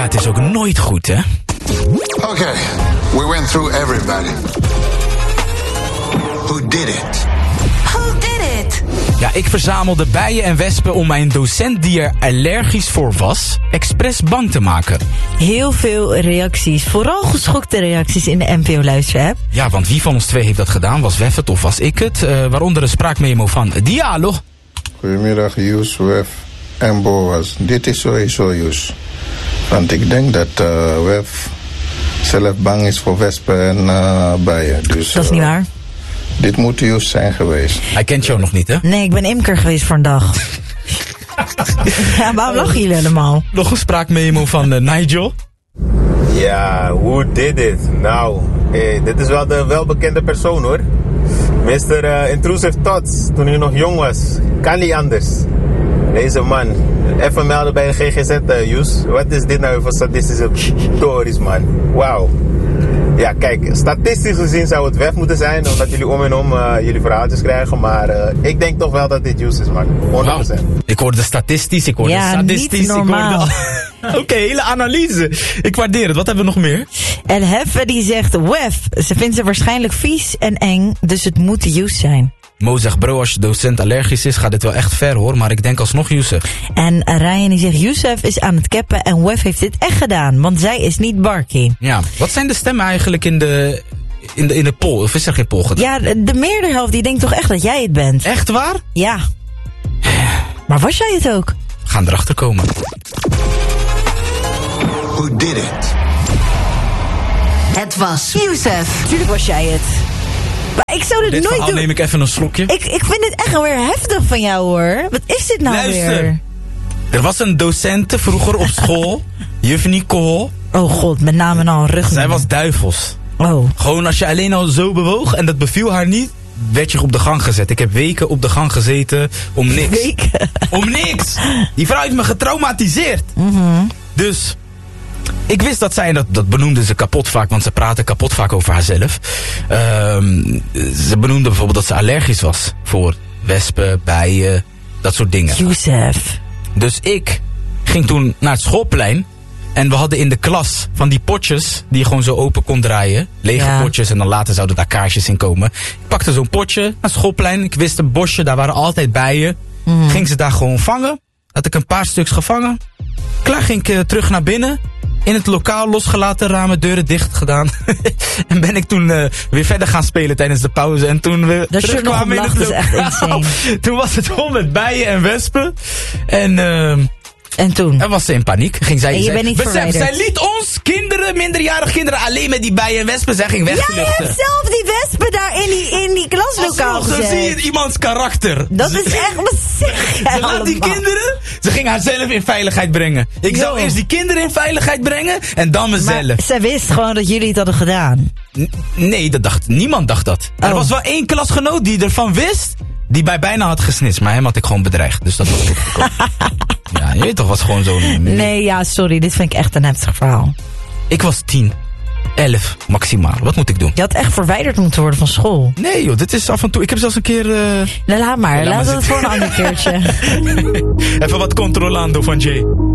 het is ook nooit goed, hè? Okay, we went through everybody. Who did it? Who did it? Ja, ik verzamelde bijen en wespen om mijn docent die er allergisch voor was, expres bang te maken. Heel veel reacties, vooral geschokte reacties in de NPO-luisterapp. Ja, want wie van ons twee heeft dat gedaan? Was Wef het of was ik het? Waaronder een spraakmemo van Diallo. Goedemiddag, Joes, Wef en Boas. Dit is sowieso Joes. Want ik denk dat Wef zelf bang is voor wespen en bijen. Dus, Dat is niet waar. Dit moet Joes zijn geweest. Hij kent jou nog niet, hè? Nee, ik ben imker geweest voor een dag. Ja, waarom lachen jullie allemaal? Nog een spraakmemo van Nigel. Ja, who did it? Nou, dit is wel de welbekende persoon hoor. Mr. Intrusive Thoughts, toen hij nog jong was. Kan niet anders. Deze man. Even melden bij de GGZ, Joes. Wat is dit nou voor statistische stories, man? Wauw. Ja, kijk, statistisch gezien zou het Wef moeten zijn, omdat jullie om en om jullie verhaaltjes krijgen. Maar ik denk toch wel dat dit Joes is, man. 100%. Wow. Ik hoorde statistisch, ik hoorde sadistisch. Niet normaal. Oké, hele analyse. Ik waardeer het. Wat hebben we nog meer? En Heffe die zegt, Wef, ze vindt ze waarschijnlijk vies en eng, dus het moet Joes zijn. Mo zegt, bro, als je docent allergisch is, gaat dit wel echt ver hoor. Maar ik denk alsnog Youssef. En Ryan die zegt, Youssef is aan het cappen en Wef heeft dit echt gedaan, want zij is niet Barky. Ja, wat zijn de stemmen eigenlijk in de poll? Of is er geen poll gedaan? Ja, de meerderhelft die denkt toch echt dat jij het bent. Echt waar? Ja. Maar was jij het ook? We gaan erachter komen. Who did it? Het was Youssef. Tuurlijk was jij het. Maar ik zou dit nooit verhaal doen. Neem ik even een slokje. Ik vind het echt wel weer heftig van jou hoor. Wat is dit nou Luister. weer? Er was een docente vroeger op school. Juf Nicole. Oh god, met name nou een rug. Zij was duivels. Oh. Gewoon als je alleen al zo bewoog en dat beviel haar niet, werd je op de gang gezet. Ik heb weken op de gang gezeten om niks. Weken? Om niks. Die vrouw heeft me getraumatiseerd. Dus ik wist dat zij, en dat benoemde ze kapot vaak, want ze praten kapot vaak over haarzelf. Ze benoemde bijvoorbeeld dat ze allergisch was voor wespen, bijen, dat soort dingen. Youssef. Dus ik ging toen naar het schoolplein. En we hadden in de klas van die potjes die je gewoon zo open kon draaien. Lege potjes en dan later zouden daar kaarsjes in komen. Ik pakte zo'n potje naar het schoolplein. Ik wist een bosje, daar waren altijd bijen. Ging ze daar gewoon vangen. Had ik een paar stuks gevangen. Klaar ging ik terug naar binnen. In het lokaal losgelaten, ramen, deuren dicht gedaan. En ben ik toen weer verder gaan spelen tijdens de pauze. En toen we dat terugkwamen in het lokaal. Toen was het vol met bijen en wespen. En toen? En was ze in paniek. Ging zij, en je bent niet verwijderd. Zij liet ons kinderen, minderjarige kinderen, alleen met die bijen en wespen. Zij ging wegvluchten. Jij hebt zelf die wespen daar in die klaslokaal gezet. Zo zie je iemands karakter. Dat is echt wat zeg jij Ze laat die kinderen, ze ging haarzelf in veiligheid brengen. Ik zou eerst die kinderen in veiligheid brengen en dan mezelf. Maar zij wist gewoon dat jullie het hadden gedaan. Nee, niemand dacht dat. Oh. Er was wel één klasgenoot die ervan wist, die mij bijna had gesnitst. Maar hem had ik gewoon bedreigd. Dus dat was goed gekomen. Ja, je weet toch, was gewoon zo. Nee, ja, sorry. Dit vind ik echt een heftig verhaal. Ik was 10, 11 maximaal. Wat moet ik doen? Je had echt verwijderd moeten worden van school. Nee joh, dit is af en toe. Ik heb zelfs een keer... Nou, laat maar. Laat het voor een ander keertje. Even wat controlando van Jay.